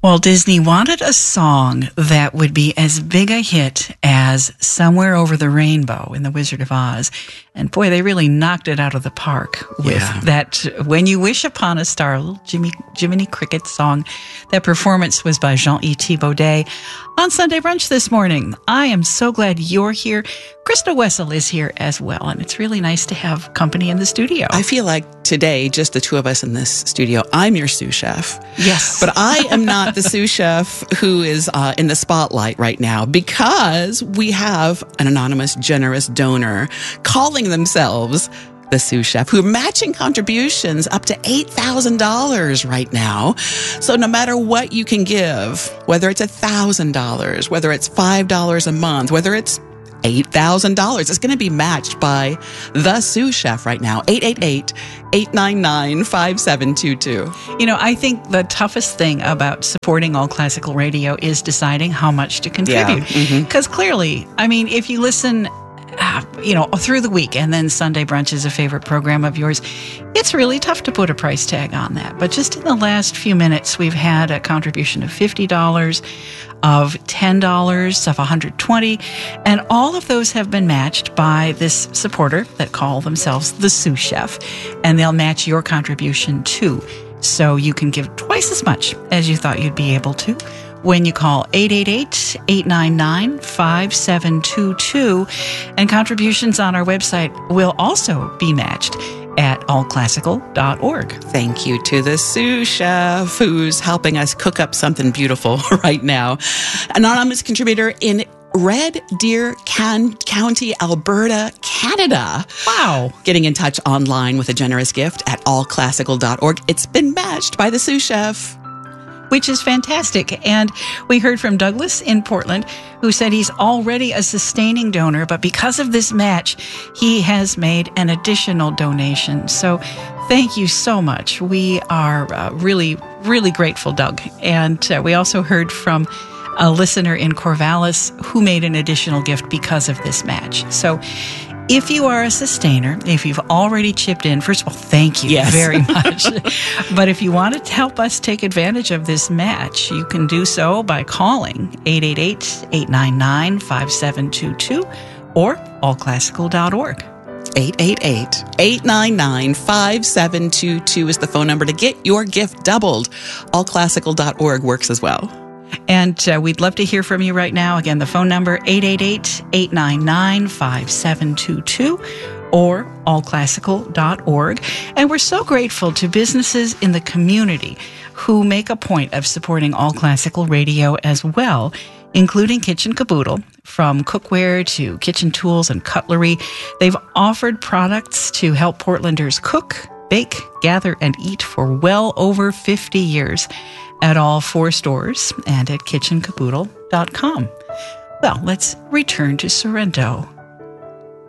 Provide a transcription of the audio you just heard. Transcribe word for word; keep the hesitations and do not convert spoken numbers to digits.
Walt Disney wanted a song that would be as big a hit as Somewhere Over the Rainbow in The Wizard of Oz. And boy, they really knocked it out of the park with Yeah. that When You Wish Upon a Star, a little Jimmy, Jiminy Cricket song. That performance was by Jean-E.T. Baudet on Sunday Brunch this morning. I am so glad you're here. Krista Wessel is here as well, and it's really nice to have company in the studio. I feel like today, just the two of us in this studio, I'm your sous chef. Yes. But I am not the sous chef who is uh, in the spotlight right now, because we have an anonymous, generous donor calling themselves the sous chef, who are matching contributions up to eight thousand dollars right now. So no matter what you can give, whether it's one thousand dollars, whether it's five dollars a month, whether it's eight thousand dollars. It's going to be matched by the sous chef right now. eight eight eight, eight nine nine, five seven two two. You know, I think the toughest thing about supporting All Classical Radio is deciding how much to contribute. Because Yeah. mm-hmm. clearly, I mean, if you listen, uh, you know, through the week and then Sunday Brunch is a favorite program of yours, it's really tough to put a price tag on that. But just in the last few minutes, we've had a contribution of fifty dollars, of ten dollars, of one hundred twenty dollars, and all of those have been matched by this supporter that call themselves the sous chef, and they'll match your contribution too. So you can give twice as much as you thought you'd be able to when you call eight eight eight, eight nine nine, five seven two two, and contributions on our website will also be matched at all classical dot org. Thank you to the sous chef who's helping us cook up something beautiful right now. Anonymous contributor in Red Deer Can- County, Alberta, Canada. Wow. Getting in touch online with a generous gift at all classical dot org. It's been matched by the sous chef. Which is fantastic. And we heard from Douglas in Portland, who said he's already a sustaining donor, but because of this match, he has made an additional donation. So thank you so much. We are uh, really, really grateful, Doug. And uh, we also heard from a listener in Corvallis who made an additional gift because of this match. So if you are a sustainer, if you've already chipped in, first of all, thank you Yes. very much. But if you want to help us take advantage of this match, you can do so by calling eight eight eight, eight nine nine, five seven two two or all classical dot org. eight eight eight, eight nine nine, five seven two two is the phone number to get your gift doubled. all classical dot org works as well. And uh, we'd love to hear from you right now. Again, the phone number, eight eight eight, eight nine nine, five seven two two or all classical dot org. And we're so grateful to businesses in the community who make a point of supporting All Classical Radio as well, including Kitchen Caboodle. From cookware to kitchen tools and cutlery, they've offered products to help Portlanders cook, bake, gather, and eat for well over fifty years. At all four stores and at kitchen caboodle dot com. Well, let's return to Sorrento.